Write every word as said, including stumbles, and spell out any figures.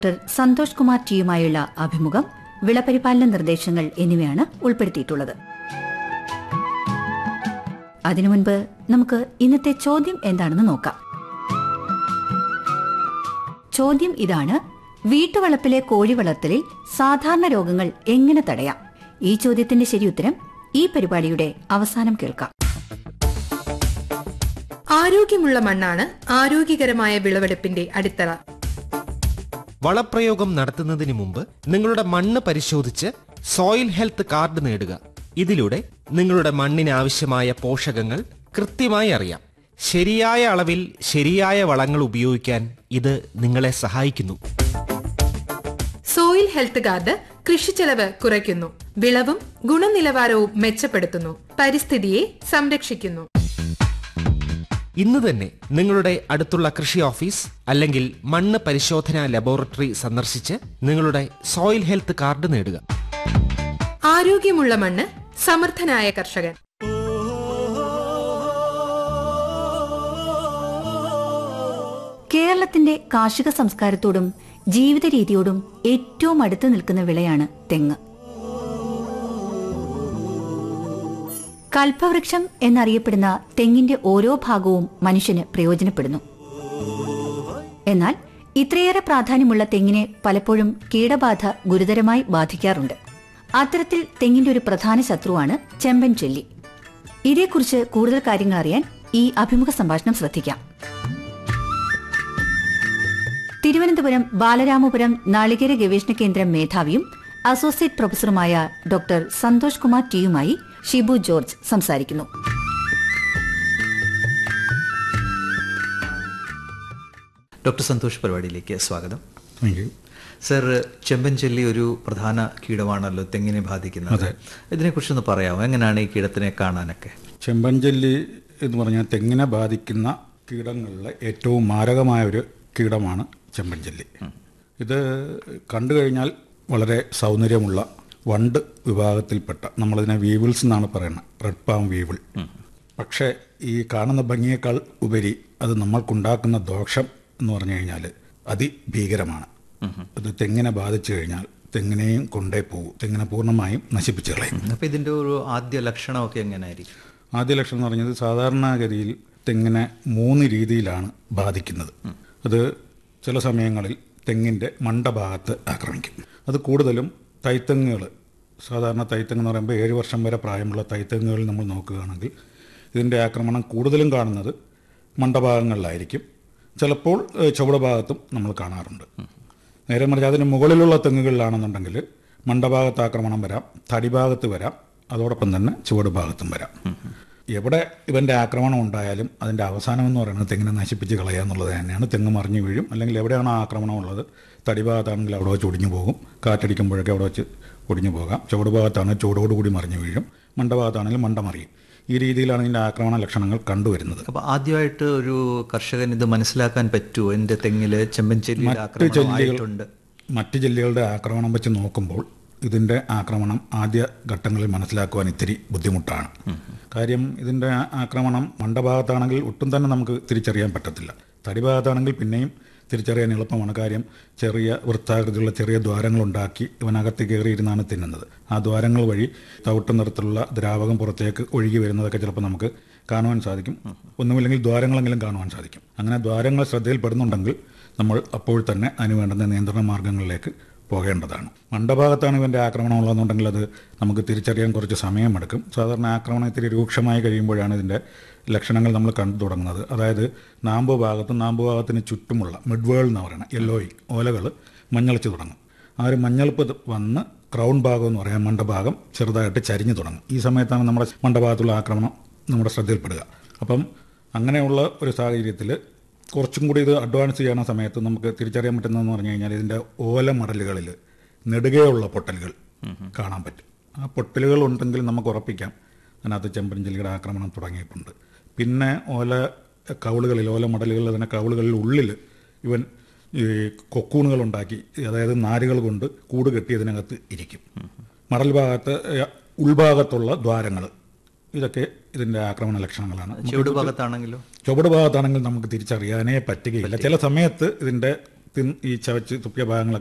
Doctor Santhosh Kumar ടിയുമായുള്ള അഭിമുഖം, വിളപരിപാലന നിർദ്ദേശങ്ങൾ എന്നിവയാണ് ഉൾപ്പെടുത്തിയിട്ടുള്ളത്. അതിനു മുൻപ് നമുക്ക് ഇന്നത്തെ ചോദ്യം എന്താണെന്ന് നോക്കാം. ചോദ്യം ഇതാണ്: വീട്ടുവളപ്പിലെ കോഴി വളർത്തലിൽ സാധാരണ രോഗങ്ങൾ എങ്ങനെ തടയാം? ഈ ചോദ്യത്തിന്റെ ശരിയുത്തരം ഈ പരിപാടിയുടെ അവസാനം കേൾക്കാം. ആരോഗ്യമുള്ള മണ്ണാണ് ആരോഗ്യകരമായ വിളവെടുപ്പിന്റെ അടിത്തറ. വളപ്രയോഗം നടത്തുന്നതിന് മുമ്പ് നിങ്ങളുടെ മണ്ണ് പരിശോധിച്ച് സോയിൽ ഹെൽത്ത് കാർഡ് നേടുക. ഇതിലൂടെ നിങ്ങളുടെ മണ്ണിന് ആവശ്യമായ പോഷകങ്ങൾ കൃത്യമായി അറിയാം. ശരിയായ അളവിൽ ശരിയായ വളങ്ങൾ ഉപയോഗിക്കാൻ ഇത് നിങ്ങളെ സഹായിക്കുന്നു. സോയിൽ ഹെൽത്ത് കാർഡ് കൃഷിച്ചെലവ് കുറയ്ക്കുന്നു, വിളവും ഗുണനിലവാരവും മെച്ചപ്പെടുത്തുന്നു, പരിസ്ഥിതിയെ സംരക്ഷിക്കുന്നു. ഇന്ന് തന്നെ നിങ്ങളുടെ അടുത്തുള്ള കൃഷി ഓഫീസ് അല്ലെങ്കിൽ മണ്ണ് പരിശോധനാ ലബോറട്ടറി സന്ദർശിച്ച് നിങ്ങളുടെ സോയിൽ ഹെൽത്ത് കാർഡ് നേടുക. ആരോഗ്യമുള്ള മണ്ണ്, സമർത്ഥനായ കർഷകൻ. കേരളത്തിന്റെ കാർഷിക സംസ്കാരത്തോടും ജീവിത രീതിയോടും ഏറ്റവും അടുത്ത് നിൽക്കുന്ന വിളയാണ് തെങ്ങ്. കൽപ്പവൃക്ഷം എന്നറിയപ്പെടുന്ന തെങ്ങിന്റെ ഓരോ ഭാഗവും മനുഷ്യന് പ്രയോജനപ്പെടുന്നു. എന്നാൽ ഇത്രയേറെ പ്രാധാന്യമുള്ള തെങ്ങിനെ പലപ്പോഴും കീടബാധ ഗുരുതരമായി ബാധിക്കാറുണ്ട്. അത്തരത്തിൽ തെങ്ങിന്റെ ഒരു പ്രധാന ശത്രുവാണ് ചെമ്പൻ ചെല്ലി. ഇതേക്കുറിച്ച് കൂടുതൽ കാര്യങ്ങൾ അറിയാൻ ഈ അഭിമുഖ സംഭാഷണം ശ്രദ്ധിക്കാം. തിരുവനന്തപുരം ബാലരാമപുരം നാളികേര ഗവേഷണ കേന്ദ്രം മേധാവിയും associate പ്രൊഫസറുമായ doctor Santhosh Kumar ടിയുമായി Shibu George സംസാരിക്കുന്നു. ഡോക്ടർ സന്തോഷ്, പരിപാടിയിലേക്ക് സ്വാഗതം. Thank you sir. ചെമ്പൻ ചെല്ലി ഒരു പ്രധാന കീടമാണല്ലോ തെങ്ങിനെ ബാധിക്കുന്നത്. ഇതിനെക്കുറിച്ചൊന്ന് പറയാമോ? എങ്ങനെയാണ് ഈ കീടത്തിനെ കാണാനൊക്കെ? ചെമ്പൻ ചെല്ലി എന്ന് പറഞ്ഞാൽ തെങ്ങിനെ ബാധിക്കുന്ന കീടങ്ങളിലെ ഏറ്റവും മാരകമായ ഒരു കീടമാണ് ചെമ്പൻ ചെല്ലി. ഇത് കണ്ടു കഴിഞ്ഞാൽ വളരെ സൗന്ദര്യമുള്ള വണ്ട് വിഭാഗത്തിൽപ്പെട്ട, നമ്മളതിനെ വീവിൾസ് എന്നാണ് പറയുന്നത്, റെഡ് പാം വീവിൾ. പക്ഷേ ഈ കാണുന്ന ഭംഗിയേക്കാൾ ഉപരി അത് നമ്മൾക്കുണ്ടാക്കുന്ന ദോഷം എന്ന് പറഞ്ഞു കഴിഞ്ഞാൽ അതിഭീകരമാണ്. അത് തെങ്ങിനെ ബാധിച്ചു കഴിഞ്ഞാൽ തെങ്ങിനെയും കൊണ്ടേ പോകും, തെങ്ങിനെ പൂർണ്ണമായും നശിപ്പിച്ചു കളയും. അപ്പോൾ ഇതിൻ്റെ ഒരു ആദ്യ ലക്ഷണമൊക്കെ എങ്ങനെയായിരിക്കും? ആദ്യ ലക്ഷണം എന്ന് പറഞ്ഞത് സാധാരണഗതിയിൽ തെങ്ങിനെ മൂന്ന് രീതിയിലാണ് ബാധിക്കുന്നത്. അത് ചില സമയങ്ങളിൽ തെങ്ങിൻ്റെ മണ്ടഭാഗത്ത് ആക്രമിക്കും. അത് കൂടുതലും തൈത്തെങ്ങുകൾ, സാധാരണ തൈത്തെങ്ങ് എന്ന് പറയുമ്പോൾ ഏഴ് വർഷം വരെ പ്രായമുള്ള തൈത്തെങ്ങുകളിൽ നമ്മൾ നോക്കുകയാണെങ്കിൽ ഇതിൻ്റെ ആക്രമണം കൂടുതലും കാണുന്നത് മണ്ടഭാഗങ്ങളിലായിരിക്കും. ചിലപ്പോൾ ചുവട് ഭാഗത്തും നമ്മൾ കാണാറുണ്ട്. നേരെ മറിച്ച് അതിന് മുകളിലുള്ള തെങ്ങുകളിലാണെന്നുണ്ടെങ്കിൽ മണ്ടഭാഗത്ത് ആക്രമണം വരാം, തടിഭാഗത്ത് വരാം, അതോടൊപ്പം തന്നെ ചുവട് ഭാഗത്തും വരാം. എവിടെ ഇവൻ്റെ ആക്രമണം ഉണ്ടായാലും അതിൻ്റെ അവസാനം എന്ന് പറയുന്നത് തെങ്ങിനെ നശിപ്പിച്ച് കളയുക എന്നുള്ളത് തന്നെയാണ്. തെങ്ങ് മറിഞ്ഞു വീഴും. അല്ലെങ്കിൽ എവിടെയാണ് ആക്രമണം ഉള്ളത്, തടിഭാഗത്താണെങ്കിൽ അവിടെ വെച്ച് ഒടിഞ്ഞു പോകും, കാറ്റടിക്കുമ്പോഴൊക്കെ അവിടെ വെച്ച് ഒടിഞ്ഞു പോകാം. ചുവട് ഭാഗത്താണെങ്കിൽ ചുവടോടുകൂടി മറിഞ്ഞു വീഴും, മണ്ടഭാഗത്താണെങ്കിൽ മണ്ട മറിയും. ഈ രീതിയിലാണ് ഇതിൻ്റെ ആക്രമണ ലക്ഷണങ്ങൾ കണ്ടുവരുന്നത്. അപ്പോൾ ആദ്യമായിട്ട് ഒരു കർഷകൻ ഇത് മനസ്സിലാക്കാൻ പറ്റുമോ? എൻ്റെ തെങ്ങിൽ ചെമ്പൻ ചെല്ലി മറ്റ് ചെല്ലികളുണ്ട് മറ്റ് ചെല്ലികളുടെ ആക്രമണം വെച്ച് നോക്കുമ്പോൾ ഇതിൻ്റെ ആക്രമണം ആദ്യ ഘട്ടങ്ങളിൽ മനസ്സിലാക്കുവാൻ ഇത്തിരി ബുദ്ധിമുട്ടാണ്. കാര്യം ഇതിൻ്റെ ആക്രമണം മണ്ടഭാഗത്താണെങ്കിൽ ഒട്ടും തന്നെ നമുക്ക് തിരിച്ചറിയാൻ പറ്റത്തില്ല. തടിഭാഗത്താണെങ്കിൽ പിന്നെയും തിരിച്ചറിയാൻ എളുപ്പമാണ്. കാര്യം ചെറിയ വൃത്താകൃതിയുള്ള ചെറിയ ദ്വാരങ്ങളുണ്ടാക്കി ഇവനകത്ത് കയറിയിരുന്നാണ് തിന്നുന്നത്. ആ ദ്വാരങ്ങൾ വഴി തവിട്ട് നിറത്തിലുള്ള ദ്രാവകം പുറത്തേക്ക് ഒഴുകി വരുന്നതൊക്കെ ചിലപ്പോൾ നമുക്ക് കാണുവാൻ സാധിക്കും. ഒന്നുമില്ലെങ്കിൽ ദ്വാരങ്ങളെങ്കിലും കാണുവാൻ സാധിക്കും. അങ്ങനെ ദ്വാരങ്ങൾ ശ്രദ്ധയിൽപ്പെടുന്നുണ്ടെങ്കിൽ നമ്മൾ അപ്പോൾ തന്നെ അതിന് വേണ്ടുന്ന നിയന്ത്രണ മാർഗങ്ങളിലേക്ക് പോകേണ്ടതാണ്. മണ്ടഭാഗത്താണ് ഇവൻ്റെ ആക്രമണം ഉള്ളതെന്നുണ്ടെങ്കിൽ അത് നമുക്ക് തിരിച്ചറിയാൻ കുറച്ച് സമയമെടുക്കും. സാധാരണ ആക്രമണം ഇത്തിരി രൂക്ഷമായി കഴിയുമ്പോഴാണ് ഇതിൻ്റെ ലക്ഷണങ്ങൾ നമ്മൾ കണ്ടു തുടങ്ങുന്നത്. അതായത് നാമ്പ് ഭാഗത്തും നാമ്പ് ഭാഗത്തിന് ചുറ്റുമുള്ള മിഡ്വേൾ എന്ന് പറയുന്ന യെല്ലോയിങ് ഓലകൾ മഞ്ഞളിച്ച് തുടങ്ങും. ആ ഒരു മഞ്ഞളിപ്പ് വന്ന് ക്രൗൺ ഭാഗം എന്ന് പറയാൻ മണ്ടഭാഗം ചെറുതായിട്ട് ചരിഞ്ഞു തുടങ്ങും. ഈ സമയത്താണ് നമ്മുടെ മണ്ടഭാഗത്തുള്ള ആക്രമണം നമ്മുടെ ശ്രദ്ധയിൽപ്പെടുക. അപ്പം അങ്ങനെയുള്ള ഒരു സാഹചര്യത്തിൽ കുറച്ചും കൂടി ഇത് അഡ്വാൻസ് ചെയ്യുന്ന സമയത്ത് നമുക്ക് തിരിച്ചറിയാൻ പറ്റുന്നതെന്ന് പറഞ്ഞു കഴിഞ്ഞാൽ ഇതിൻ്റെ ഓല മടലുകളിൽ നെടുകയുള്ള പൊട്ടലുകൾ കാണാൻ പറ്റും. ആ പൊട്ടലുകൾ ഉണ്ടെങ്കിൽ നമുക്ക് ഉറപ്പിക്കാം അതിനകത്ത് ചെമ്പൻ ചെല്ലിയുടെ ആക്രമണം തുടങ്ങിയിട്ടുണ്ട്. പിന്നെ ഓല കവിളുകളിൽ, ഓല മടലുകളിൽ തന്നെ കവിളുകളിൽ ഉള്ളിൽ ഇവൻ ഈ കൊക്കൂണുകൾ ഉണ്ടാക്കി, അതായത് നാരുകൾ കൊണ്ട് കൂട് കെട്ടി അതിനകത്ത് ഇരിക്കും. മടൽ ഭാഗത്ത് ഉൾഭാഗത്തുള്ള ദ്വാരങ്ങൾ, ഇതൊക്കെ ഇതിൻ്റെ ആക്രമണ ലക്ഷണങ്ങളാണ്. ചുവട് ഭാഗത്താണെങ്കിലോ? ചുവട് ഭാഗത്താണെങ്കിൽ നമുക്ക് തിരിച്ചറിയാനേ പറ്റുകയില്ല. ചില സമയത്ത് ഇതിൻ്റെ തിൻ ഈ ചവച്ച് തുപ്പിയ ഭാഗങ്ങളൊക്കെ